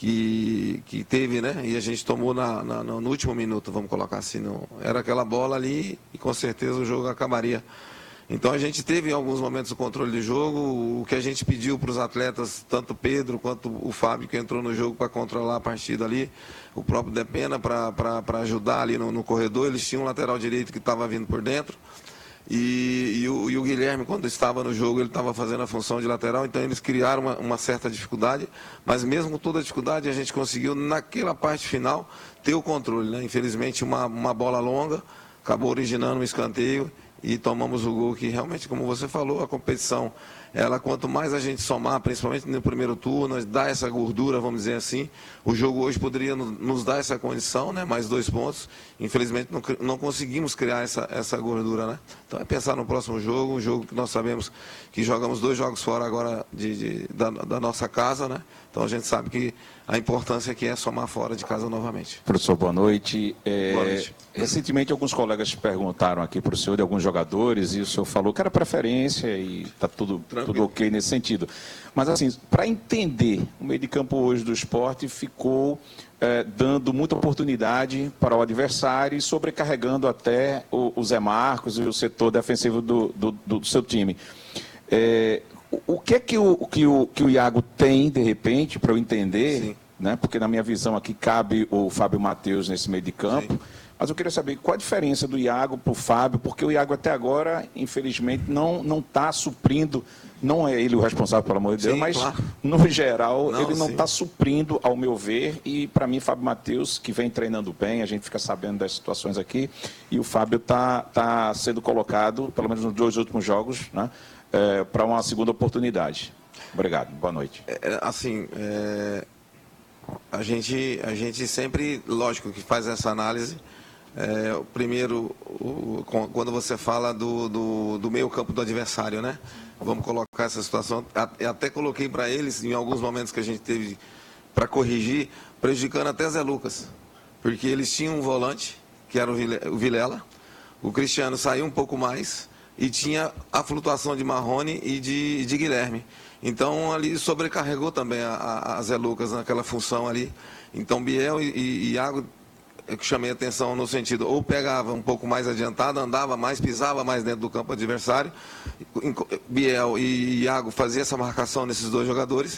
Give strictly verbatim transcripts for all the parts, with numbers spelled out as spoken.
que, que teve, né? E a gente tomou na, na, no último minuto, vamos colocar assim. No, era aquela bola ali e com certeza o jogo acabaria. Então a gente teve em alguns momentos o controle de jogo, o que a gente pediu para os atletas, tanto o Pedro quanto o Fábio, que entrou no jogo para controlar a partida ali, o próprio Depena para ajudar ali no, no corredor, eles tinham um lateral direito que estava vindo por dentro. E, e, o, e o Guilherme, quando estava no jogo, ele estava fazendo a função de lateral, então eles criaram uma, uma certa dificuldade, mas mesmo com toda a dificuldade, a gente conseguiu, naquela parte final, ter o controle, né? Infelizmente, uma, uma bola longa acabou originando um escanteio e tomamos o gol que realmente, como você falou, a competição, ela quanto mais a gente somar, principalmente no primeiro turno, dá essa gordura, vamos dizer assim, o jogo hoje poderia nos dar essa condição, né? Mais dois pontos, infelizmente não, não conseguimos criar essa, essa gordura, né? Então é pensar no próximo jogo, um jogo que nós sabemos que jogamos dois jogos fora agora de, de, da, da nossa casa, né? Então a gente sabe que a importância que é somar fora de casa novamente. Professor, boa noite. É, boa noite. Recentemente alguns colegas perguntaram aqui para o senhor de alguns jogadores e o senhor falou que era preferência e está tudo, tudo ok nesse sentido. Mas assim, para entender, o meio de campo hoje do Sport ficou é, dando muita oportunidade para o adversário e sobrecarregando até o, o Zé Marcos e o setor defensivo do, do, do seu time. É, o que é que o, que, o, que o Iago tem, de repente, para eu entender, né? Porque na minha visão aqui cabe o Fábio Matheus nesse meio de campo, sim. Mas eu queria saber qual a diferença do Iago para o Fábio, porque o Iago até agora, infelizmente, não não está suprindo, não é ele o responsável, pelo amor de Deus, sim, mas claro. No geral não, ele não está suprindo, ao meu ver, e para mim Fábio Matheus, que vem treinando bem, a gente fica sabendo das situações aqui, e o Fábio está tá sendo colocado, pelo menos nos dois últimos jogos, né? É, para uma segunda oportunidade. Obrigado, boa noite. É, assim, é, a, gente, a gente sempre, lógico que faz essa análise, é, o primeiro, o, quando você fala do, do, do meio campo do adversário, né? Vamos colocar essa situação, eu até coloquei para eles, em alguns momentos que a gente teve para corrigir, prejudicando até Zé Lucas, porque eles tinham um volante, que era o Vilela, o Cristiano saiu um pouco mais, e tinha a flutuação de Marrone e de, de Guilherme. Então, ali sobrecarregou também a, a, a Zé Lucas naquela função ali. Então, Biel e, e Iago, eu chamei a atenção no sentido, ou pegava um pouco mais adiantado, andava mais, pisava mais dentro do campo adversário. Biel e Iago faziam essa marcação nesses dois jogadores.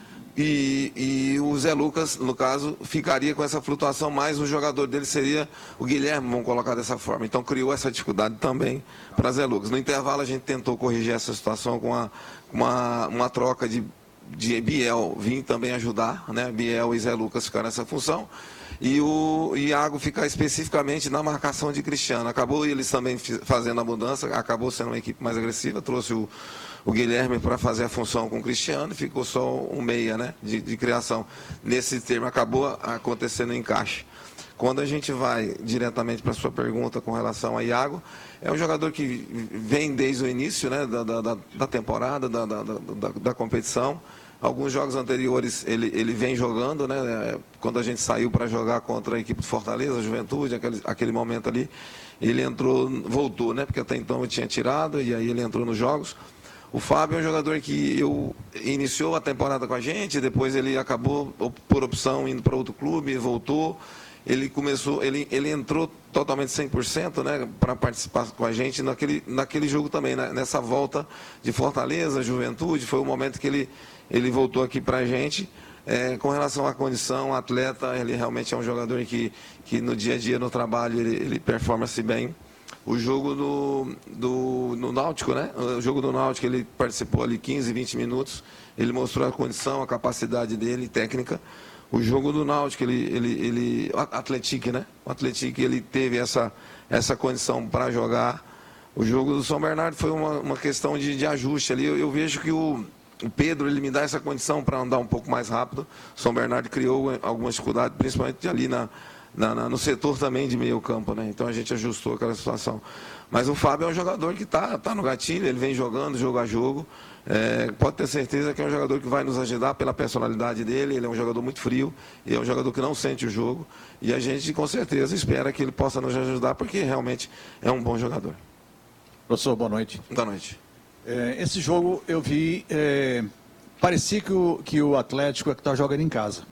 E, e o Zé Lucas, no caso, ficaria com essa flutuação, mas o jogador dele seria o Guilherme, vamos colocar dessa forma. Então criou essa dificuldade também para Zé Lucas. No intervalo a gente tentou corrigir essa situação com uma, uma, uma troca de, de Biel vir também ajudar, né? Biel e Zé Lucas ficaram nessa função. E o Iago ficar especificamente na marcação de Cristiano. Acabou eles também fazendo a mudança, acabou sendo uma equipe mais agressiva, trouxe o o Guilherme para fazer a função com o Cristiano, ficou só um meia, né, de, de criação. Nesse termo acabou acontecendo o encaixe. Quando a gente vai diretamente para a sua pergunta com relação a Iago, é um jogador que vem desde o início, né, da, da, da temporada, da, da, da, da competição. Alguns jogos anteriores ele, ele vem jogando, né, quando a gente saiu para jogar contra a equipe de Fortaleza, a Juventude, aquele, aquele momento ali, ele entrou, voltou, né, porque até então eu tinha tirado, e aí ele entrou nos jogos. O Fábio é um jogador que eu, iniciou a temporada com a gente, depois ele acabou, por opção, indo para outro clube, voltou. Ele começou, ele, ele entrou totalmente cem por cento, né, para participar com a gente naquele, naquele jogo também, né, nessa volta de Fortaleza, Juventude. Foi o momento que ele, ele voltou aqui para a gente. É, com relação à condição, atleta, ele realmente é um jogador que, que no dia a dia, no trabalho, ele, ele performa-se bem. O jogo do, do, no Náutico, né? O jogo do Náutico, ele participou ali quinze, vinte minutos. Ele mostrou a condição, a capacidade dele, técnica. O jogo do Náutico, ele, ele, ele Atlético, né? O Atlético, ele teve essa, essa condição para jogar. O jogo do São Bernardo foi uma, uma questão de, de ajuste ali. Eu, eu vejo que o, o Pedro, ele me dá essa condição para andar um pouco mais rápido. O São Bernardo criou alguma dificuldade, principalmente ali na... Na, na, no setor também de meio campo, né? Então a gente ajustou aquela situação. Mas o Fábio é um jogador que está tá no gatilho, ele vem jogando, jogo a jogo. É, pode ter certeza que é um jogador que vai nos ajudar pela personalidade dele, ele é um jogador muito frio, e é um jogador que não sente o jogo. E a gente com certeza espera que ele possa nos ajudar, porque realmente é um bom jogador. Professor, boa noite. Boa noite. É, esse jogo eu vi, é, parecia que o, que o Atlético é que está jogando em casa.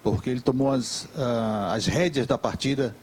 porque ele tomou as, uh, as rédeas da partida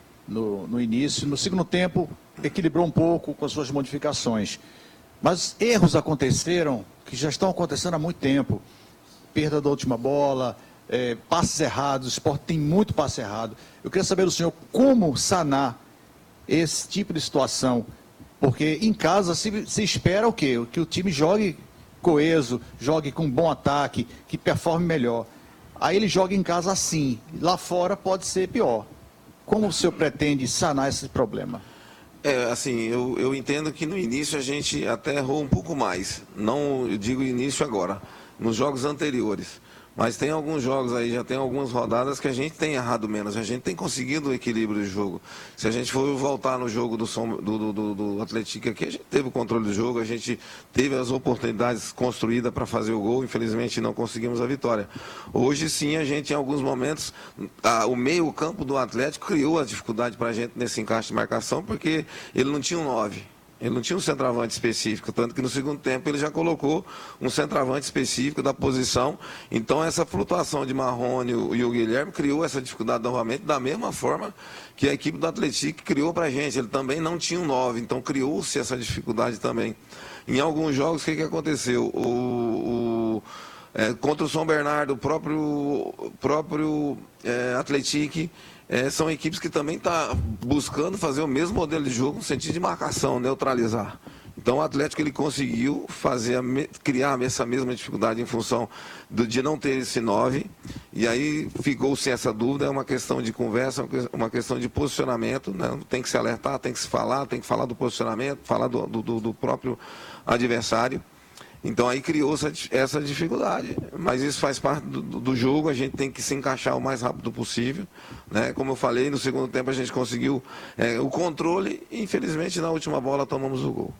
no, no início. No segundo tempo, equilibrou um pouco com as suas modificações. Mas erros aconteceram que já estão acontecendo há muito tempo. Perda da última bola, é, passes errados, o Sport tem muito passe errado. Eu queria saber do senhor como sanar esse tipo de situação, porque em casa se, se espera o quê? Que o time jogue coeso, jogue com bom ataque, que performe melhor. Aí ele joga em casa assim, lá fora pode ser pior. Como o senhor pretende sanar esse problema? É, assim, eu, eu entendo que no início a gente até errou um pouco mais. Não, eu digo início agora, nos jogos anteriores. Mas tem alguns jogos aí, já tem algumas rodadas que a gente tem errado menos, a gente tem conseguido o equilíbrio de jogo. Se a gente for voltar no jogo do, som, do, do, do Atlético aqui, a gente teve o controle do jogo, a gente teve as oportunidades construídas para fazer o gol, infelizmente não conseguimos a vitória. Hoje sim, a gente em alguns momentos, a, o meio campo do Atlético criou a dificuldade para a gente nesse encaixe de marcação, porque ele não tinha um nove. Ele não tinha um centroavante específico, tanto que no segundo tempo ele já colocou um centroavante específico da posição. Então essa flutuação de Marrone e o Guilherme criou essa dificuldade novamente, da mesma forma que a equipe do Atlético criou para a gente. Ele também não tinha um nove, então criou-se essa dificuldade também. Em alguns jogos, o que, que aconteceu? O, o, é, contra o São Bernardo, o próprio, próprio é, Atlético... É, são equipes que também estão tá buscando fazer o mesmo modelo de jogo no sentido de marcação, neutralizar. Então o Atlético ele conseguiu fazer a me, criar essa mesma dificuldade em função do, de não ter esse nove, e aí ficou sem essa dúvida, é uma questão de conversa, uma questão de posicionamento, né? Tem que se alertar, tem que se falar, tem que falar do posicionamento, falar do, do, do próprio adversário. Então aí criou-se essa dificuldade, mas isso faz parte do, do jogo, a gente tem que se encaixar o mais rápido possível, né? Como eu falei, no segundo tempo a gente conseguiu é, o controle e infelizmente na última bola tomamos o gol.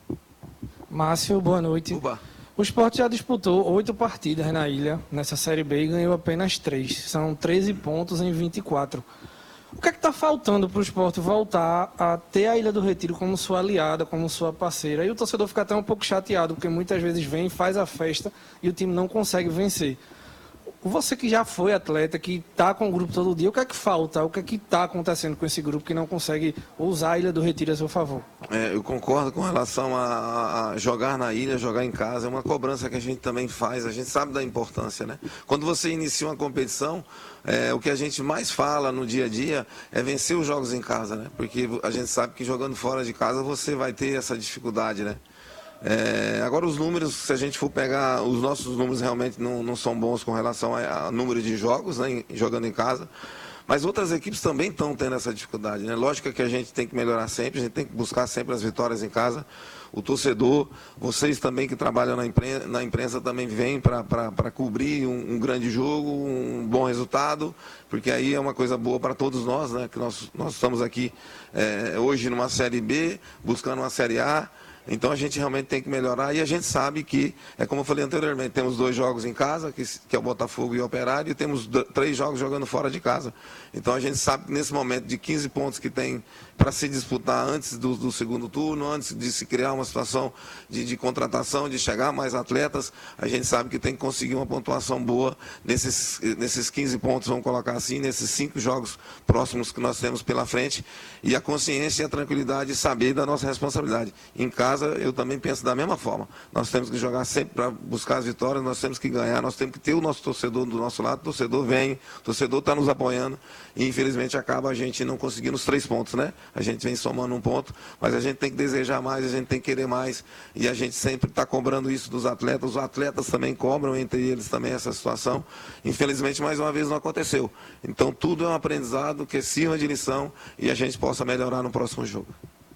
Márcio, boa noite. Uba. O Sport já disputou oito partidas na ilha, nessa Série B, e ganhou apenas três. São treze pontos em vinte e quatro. O que é que está faltando para o Sport voltar a ter a Ilha do Retiro como sua aliada, como sua parceira? E o torcedor fica até um pouco chateado, porque muitas vezes vem, faz a festa e o time não consegue vencer. Você que já foi atleta, que está com o grupo todo dia, o que é que falta? O que é que está acontecendo com esse grupo que não consegue usar a Ilha do Retiro a seu favor? É, eu concordo com relação a, a jogar na ilha, jogar em casa. É uma cobrança que a gente também faz, a gente sabe da importância, né? Quando você inicia uma competição, é, o que a gente mais fala no dia a dia é vencer os jogos em casa, né? Porque a gente sabe que jogando fora de casa você vai ter essa dificuldade, né? É, agora os números, se a gente for pegar, os nossos números realmente não, não são bons com relação a, a número de jogos, né, jogando em casa, mas outras equipes também estão tendo essa dificuldade, né? Lógico que a gente tem que melhorar sempre, a gente tem que buscar sempre as vitórias em casa. O torcedor, vocês também que trabalham na imprensa, na imprensa também vêm para cobrir um, um grande jogo, um bom resultado, porque aí é uma coisa boa para todos nós, né? Que nós, nós estamos aqui é, hoje numa Série B, buscando uma Série A. Então a gente realmente tem que melhorar e a gente sabe que, é como eu falei anteriormente, temos dois jogos em casa, que, que é o Botafogo e o Operário, e temos do, três jogos jogando fora de casa. Então a gente sabe que nesse momento de quinze pontos que tem para se disputar antes do, do segundo turno, antes de se criar uma situação de, de contratação, de chegar mais atletas, a gente sabe que tem que conseguir uma pontuação boa nesses, nesses quinze pontos, vamos colocar assim, nesses cinco jogos próximos que nós temos pela frente, e a consciência e a tranquilidade de saber da nossa responsabilidade. Em casa, eu também penso da mesma forma. Nós temos que jogar sempre para buscar as vitórias, nós temos que ganhar, nós temos que ter o nosso torcedor do nosso lado, o torcedor vem, o torcedor está nos apoiando, e infelizmente acaba a gente não conseguindo os três pontos, né? A gente vem somando um ponto, mas a gente tem que desejar mais, a gente tem que querer mais, e a gente sempre está cobrando isso dos atletas, os atletas também cobram entre eles também essa situação. Infelizmente, mais uma vez não aconteceu. Então, tudo é um aprendizado que sirva de lição e a gente possa melhorar no próximo jogo.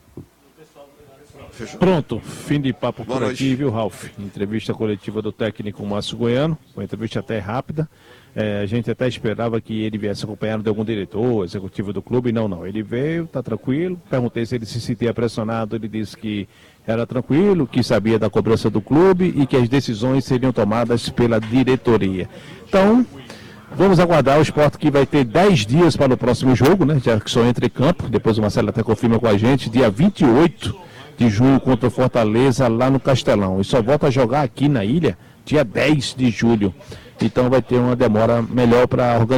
Fechou? Pronto, fim de papo por aqui, viu, Ralf? Entrevista coletiva do técnico Márcio Goiano, uma entrevista até rápida. É, a gente até esperava que ele viesse acompanhado de algum diretor, executivo do clube. Não, não. Ele veio, tá tranquilo. Perguntei se ele se sentia pressionado. Ele disse que era tranquilo, que sabia da cobrança do clube e que as decisões seriam tomadas pela diretoria. Então, vamos aguardar o Sport, que vai ter dez dias para o próximo jogo, né? Já que só entra em campo. Depois o Marcelo até confirma com a gente. Dia vinte e oito de julho contra o Fortaleza lá no Castelão. E só volta a jogar aqui na ilha dia dez de julho. Então vai ter uma demora melhor para organizar.